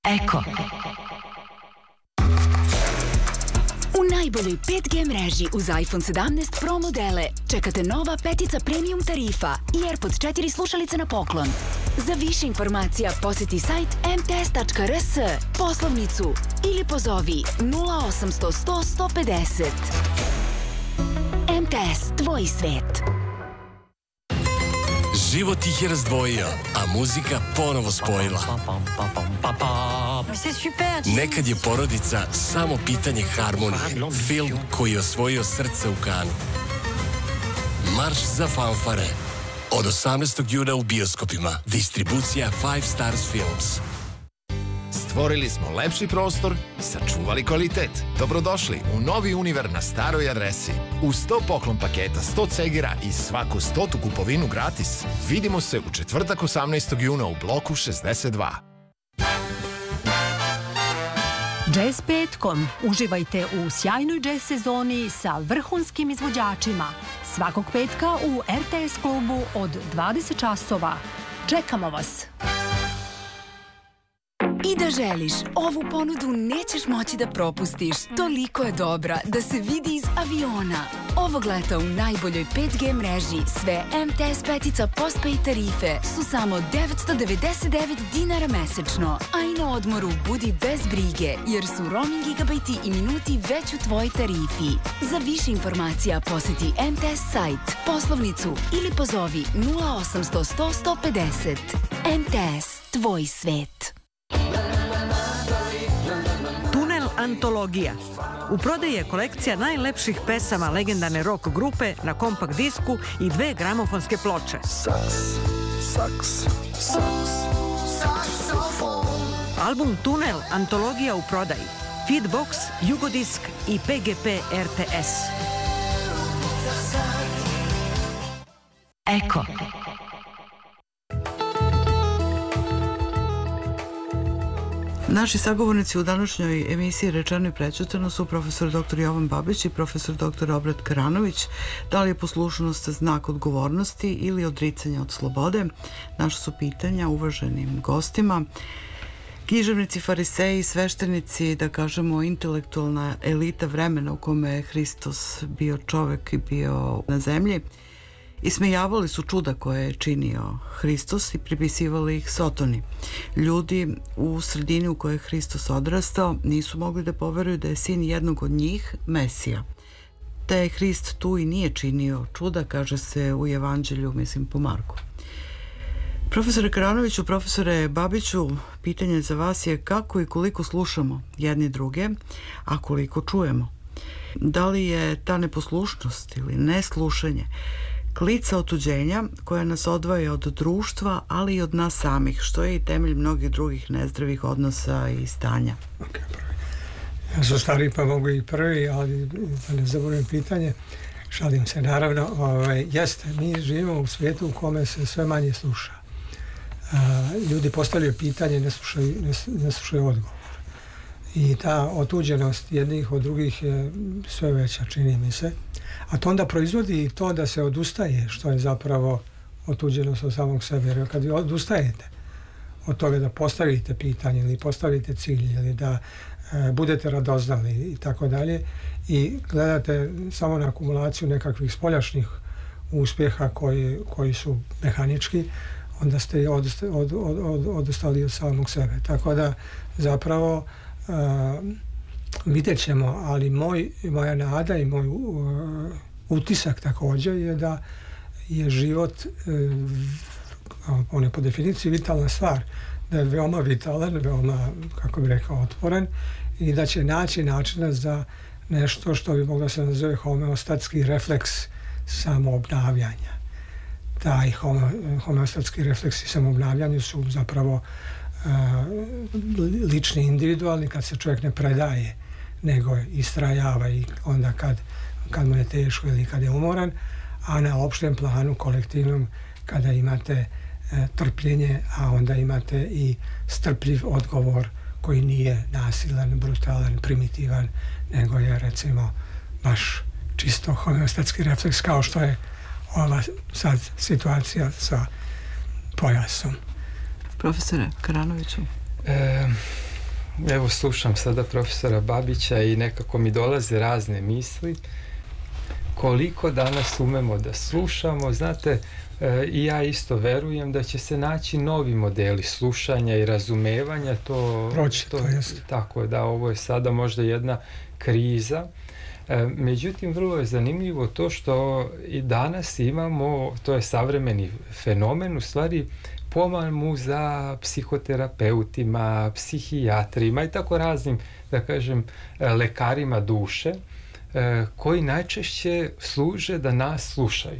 Eko. U najboljoj 5G mreži uz iPhone 17 Pro modele čekate nova petica premium tarifa i AirPods 4 slušalice na poklon. Za više informacija posjeti sajt mts.rs, poslovnicu ili pozovi 0800 100 150. MTS, tvoj svet. Život ih je razdvojio, a muzika ponovo spojila. Nekad je porodica samo pitanje harmonije. Film koji je osvojio srce u Kanu. Marš za fanfare. Od 18. juna u bioskopima. Distribucija 5 Stars Films. Stvorili smo lepši prostor, sačuvali kvalitet. Dobrodošli u novi univer na staroj adresi. U 100 poklon paketa, 100 cegera i svaku 100 kupovinu gratis. Vidimo se u četvrtak 18. juna u bloku 62. Jazz petkom. Uživajte u sjajnoj jazz sezoni sa vrhunskim izvođačima. Svakog petka u RTS klubu od 20 časova. Čekamo vas! I da želiš, ovu ponudu nećeš moći da propustiš. Toliko je dobra da se vidi iz aviona. Ovog leta u najboljoj 5G mreži sve MTS petica postpaid tarife su samo 999 dinara mesečno. A i na odmoru budi bez brige, jer su roaming gigabajti i minuti već u tvojoj tarifi. Za više informacija posjeti MTS sajt, poslovnicu ili pozovi 0800 100 150. MTS, tvoj svet. Tunel antologija. U prodaji je kolekcija najlepših pesama legendarne rock grupe na kompakt disku i 2 gramofonske ploče. Album Tunel antologija u prodaji. Feedbox, Jugodisk i PGP RTS. Eko. Naši sagovornici u današnjoj emisiji Rečeno i prećutano su profesor dr. Jovan Babić i profesor dr. Obrat Karanović. Da li je poslušnost znak odgovornosti ili odricanja od slobode? Naša su pitanja uvaženim gostima. Književnici, fariseji, sveštenici, da kažemo intelektualna elita vremena u kome je Hristos bio čovek i bio na zemlji. Ismejavali su čuda koje je činio Hristos i pripisivali ih Sotoni. Ljudi u sredini u kojoj je Hristos odrastao nisu mogli da poveruju da je sin jednog od njih Mesija. Te je Hrist tu i nije činio čuda, kaže se u Evanđelju, mislim po Marku. Profesore Karanoviću, profesore Babiću, pitanje za vas je kako i koliko slušamo jedni druge, a koliko čujemo. Da li je ta neposlušnost ili neslušanje klica otuđenja koja nas odvaja od društva, ali i od nas samih, što je i temelj mnogih drugih nezdravih odnosa i stanja? Ja sam stariji pa mogu i prvi, ali da ne zaboravim pitanje, šalim se naravno. Jeste, mi živimo u svijetu u kome se sve manje sluša. Ljudi postavljaju pitanje, ne slušaju odgovor. I ta otuđenost jednih od drugih je sve veća, čini mi se. A to onda proizvodi i to da se odustaje, što je zapravo otuđenost od samog sebe. Jer kad vi odustajete od toga da postavite pitanje ili postavite cilj ili da budete radoznali i tako dalje i gledate samo na akumulaciju nekakvih spoljašnjih uspjeha koji su mehanički, onda ste odustali od samog sebe. Tako da zapravo vidjet ćemo, ali moja nada i moj utisak također je da je život, on je po definiciji vitalna stvar, da je veoma vitalan, veoma, kako bih rekao, otvoren i da će naći načina za nešto što bi moglo se nazove homeostatski refleks samoobnavljanja. Taj homeostatski refleksi samoobnavljanja su zapravo lični, individualni, kad se čovjek ne predaje, nego istrajava i onda kad mu je teško ili kad je umoran, a na opštem planu, kolektivnom, kada imate trpljenje, a onda imate i strpljiv odgovor koji nije nasilan, brutalan, primitivan, nego je recimo baš čisto homeostatski refleks, kao što je ova sad situacija sa pojasom. Profesore Karanoviću. Evo, slušam sada profesora Babića i nekako mi dolaze razne misli. Koliko danas umemo da slušamo, znate, i ja isto verujem da će se naći novi modeli slušanja i razumevanja. Tako je, da, ovo je sada možda jedna kriza. Međutim, vrlo je zanimljivo to što i danas imamo, to je savremeni fenomen, u stvari pomamu za psihoterapeutima, psihijatrima i tako raznim, da kažem, lekarima duše, koji najčešće služe da nas slušaju.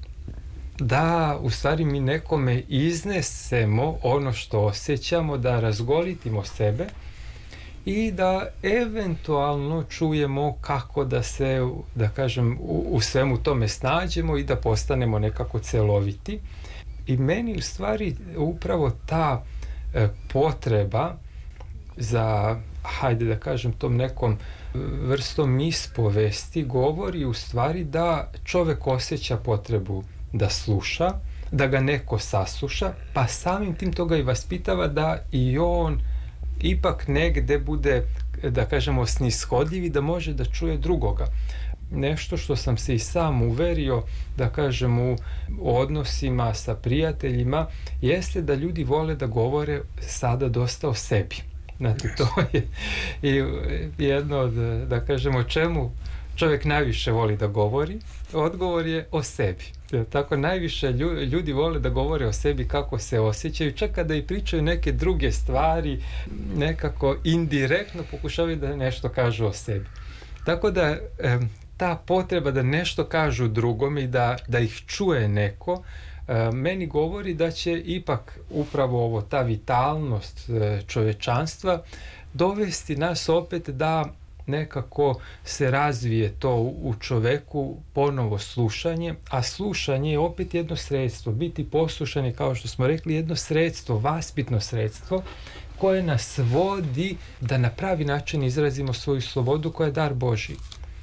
Da, u stvari mi nekome iznesemo ono što osjećamo, da razgolitimo sebe i da eventualno čujemo kako da se, da kažem, u svemu tome snađemo i da postanemo nekako celoviti. I meni u stvari upravo ta potreba za, hajde da kažem, tom nekom vrstom ispovesti govori u stvari da čovjek osjeća potrebu da sluša, da ga neko sasluša, pa samim tim toga i vaspitava da i on ipak negde bude, da kažemo, snishodljiv i da može da čuje drugoga. Nešto što sam se i sam uverio, da kažem, u odnosima sa prijateljima, jeste da ljudi vole da govore sada dosta o sebi. Znate, to je i jedno od, da kažemo, o čemu čovjek najviše voli da govori, odgovor je o sebi. Tako najviše ljudi vole da govore o sebi, kako se osjećaju, čak kada i pričaju neke druge stvari, nekako indirektno pokušavaju da nešto kažu o sebi. Tako da ta potreba da nešto kažu drugome i da ih čuje neko, meni govori da će ipak upravo ta vitalnost čovečanstva dovesti nas opet da nekako se razvije to u čoveku, ponovo slušanje, a slušanje je opet jedno sredstvo. Biti poslušan je, kao što smo rekli, jedno sredstvo, vaspitno sredstvo koje nas vodi da na pravi način izrazimo svoju slobodu koja je dar Božji.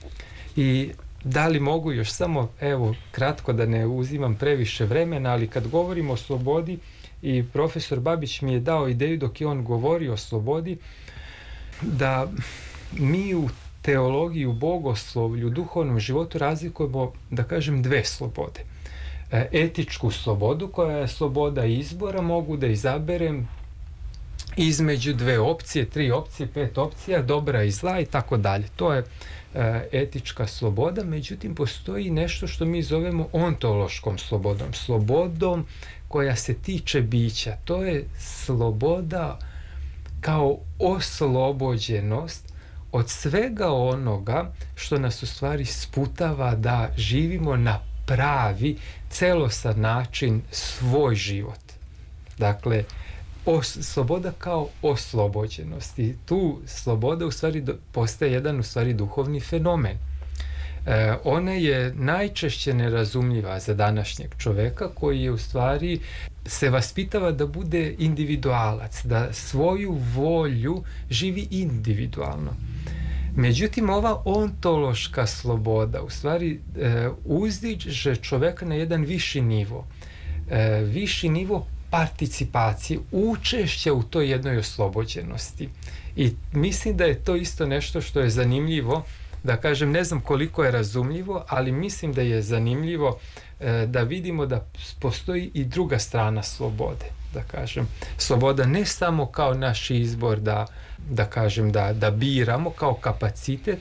I da li mogu još samo, evo, kratko, da ne uzimam previše vremena, ali kad govorimo o slobodi, i profesor Babić mi je dao ideju dok je on govorio o slobodi, da mi u teologiji, u bogoslovlju, u duhovnom životu razlikujemo, da kažem, dve slobode. Etičku slobodu, koja je sloboda izbora, mogu da izaberem između dve opcije, 3 opcije, 5 opcija, dobra i zla i tako dalje. To je etička sloboda, međutim postoji nešto što mi zovemo ontološkom slobodom. Slobodom koja se tiče bića. To je sloboda kao oslobođenost od svega onoga što nas u stvari sputava da živimo na pravi, celosan način svoj život. Dakle, sloboda kao oslobođenost. I tu sloboda u stvari postaje jedan u stvari duhovni fenomen. Ona je najčešće nerazumljiva za današnjeg čoveka koji je u stvari se vaspitava da bude individualac, da svoju volju živi individualno. Međutim, ova ontološka sloboda u stvari uzdiže čoveka na jedan viši nivo participacije, učešća u toj jednoj oslobođenosti. I mislim da je to isto nešto što je zanimljivo, da kažem, ne znam koliko je razumljivo, ali mislim da je zanimljivo da vidimo da postoji i druga strana slobode, da kažem. Sloboda ne samo kao naš izbor da kažem, da biramo kao kapacitet,